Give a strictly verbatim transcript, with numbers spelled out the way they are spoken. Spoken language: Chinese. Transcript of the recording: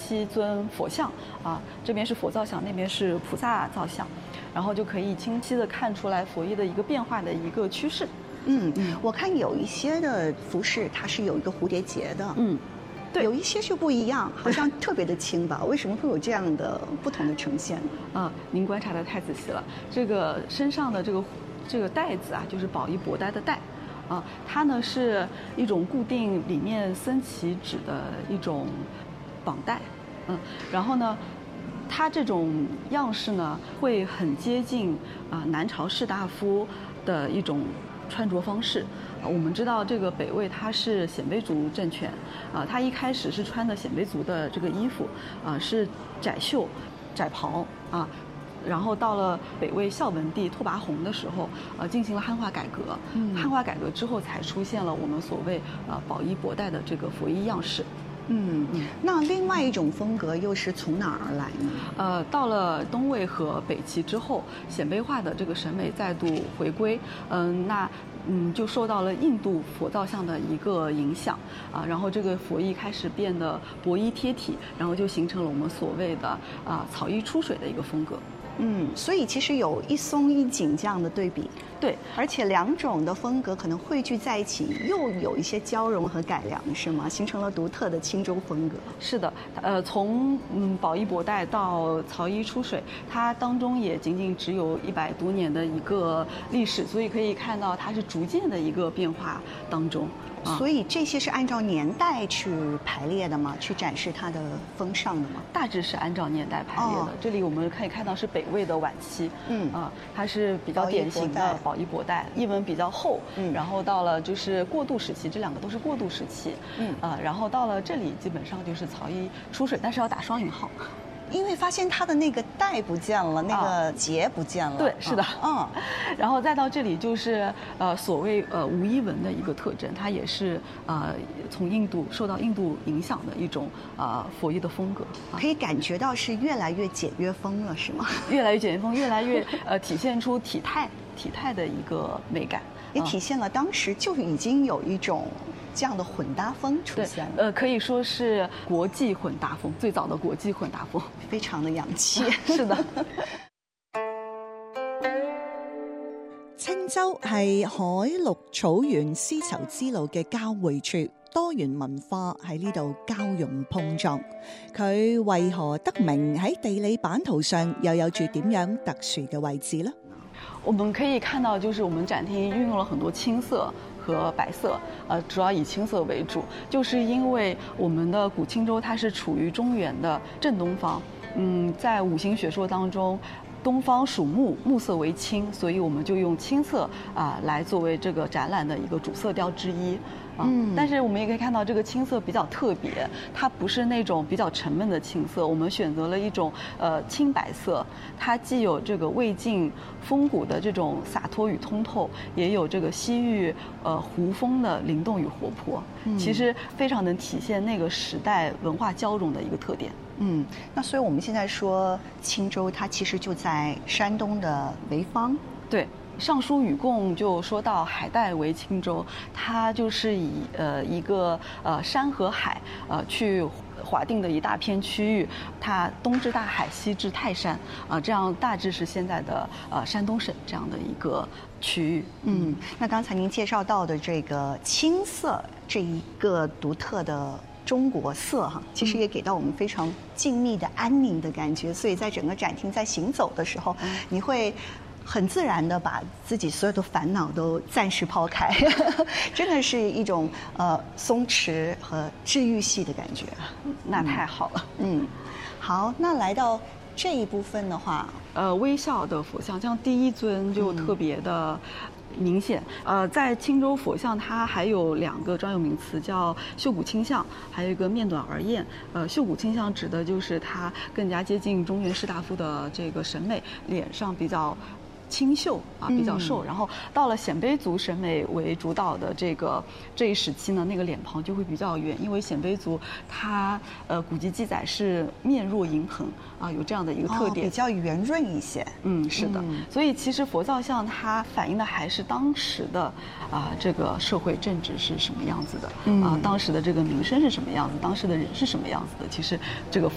七尊佛像啊，这边是佛造像，那边是菩萨造像，然后就可以清晰的看出来佛衣的一个变化的一个趋势。 嗯，我看有一些的服饰它是有一个蝴蝶结的， 嗯，对， 有一些就不一样，好像特别的轻薄，为什么会有这样的不同的呈现？ 啊，您观察的太仔细了，这个身上的这个这个带子啊，就是宝衣博带的带。啊，它呢是一种固定里面僧旗指的一种绑带，嗯，然后呢，它这种样式呢会很接近啊、呃、南朝士大夫的一种穿着方式。啊，我们知道这个北魏它是鲜卑族政权，啊，它一开始是穿的鲜卑族的这个衣服，啊，是窄袖、窄袍啊。然后到了北魏孝文帝拓跋宏的时候，呃，进行了汉化改革。嗯，汉化改革之后，才出现了我们所谓呃宝衣博带的这个佛衣样式。 嗯，那另外一种风格又是从哪儿而来呢？ 呃，到了东魏和北齐之后，鲜卑化的这个审美再度回归。嗯，那嗯就受到了印度佛造像的一个影响啊，然后这个佛衣开始变得薄衣贴体，然后就形成了我们所谓的啊草衣出水的一个风格。 嗯，所以其实有一松一紧这样的对比， 对， 而且两种的风格可能汇聚在一起，又有一些交融和改良，是吗？形成了独特的青州风格。 是的，呃，从嗯宝衣博带到草衣出水，它当中也仅仅只有一百多年的一个历史，所以可以看到它是逐渐的一个变化当中。 所以这些是按照年代去排列的吗？去展示它的风尚的吗？ 大致是按照年代排列的。哦、这里我们可以看到是北魏的晚期，嗯啊、呃，它是比较典型的宝衣博带，衣纹比较厚，嗯，然后到了就是过渡时期，这两个都是过渡时期，嗯啊、呃，然后到了这里基本上就是草衣出水，但是要打双引号。 因为发现它的那个带不见了，那个结不见了。 对，是的， 嗯， 然后再到这里就是呃所谓呃无衣纹的一个特征，它也是呃从印度受到印度影响的一种呃佛衣的风格， 可以感觉到是越来越简约风了，是吗？ 越来越简约风，越来越呃体现出体态体态的一个美感， 也体现了当时就已经有一种这样的混搭风出现了。 呃，可以说是国际混搭风，最早的國際混搭風， 非常的洋氣。 是的。 青州係海陸草原絲綢之路嘅交匯處，多元文化喺呢度交融碰撞。佢為何得名喺地理版圖上又有住點樣特殊嘅位置呢？ 我們可以看到，就是我們展廳運用了很多青色和白色，呃，主要以青色為主，就是因為我們的古青州它是處於中原的正東方，嗯，在五行學說當中，東方屬木，木色為青，所以我們就用青色啊、呃、來作為這個展覽的一個主色調之一。嗯，但是我們也可以看到，這個青色比較特別，它不是那種比較沉悶的青色，我們選擇了一種呃青白色，它既有這個魏晉風骨的這種灑脫與通透，也有這個西域呃胡風的靈動與活潑，嗯、其實非常能體現那個時代文化交融的一個特點。 嗯，那所以我們現在說青州，它其實就在山東的濰坊。 對。尚書與共就說到海帶為青州，它就是以呃一個呃山和海呃去劃定的一大片區域，它東至大海，西至泰山啊、呃，這樣大致是現在的呃山東省這樣的一個區域。 嗯，那剛才您介紹到的這個青色這一個獨特的中國色哈，其實也給到我們非常靜謐的安寧的感覺，所以在整個展廳在行走的時候，你會很自然的把自己所有的煩惱都暫時拋開，真的是一種呃鬆弛和治癒系的感覺。 那太好了。 嗯，好，那來到這一部分的話， 呃，微笑的佛像，像第一尊就特別的明顯。呃，在青州佛像，它還有兩個專有名詞，叫繡骨清像，還有一個面短而豔。呃，繡骨清像指的就是它更加接近中原士大夫的這個審美，臉上比較清秀啊，比較瘦，嗯、然後到了鮮卑族審美為主導的這個這一時期呢，那個臉龐就會比較圓，因為鮮卑族它呃古籍記載是面若銀盆啊，有這樣的一個特點， 哦、比較圓潤一些。 嗯，是的。嗯、所以其實佛造像它反映的還是當時的啊這個社會政治是什麼樣子的，嗯、啊當時的這個民生是什麼樣子，當時的人是什麼樣子的，其實這個。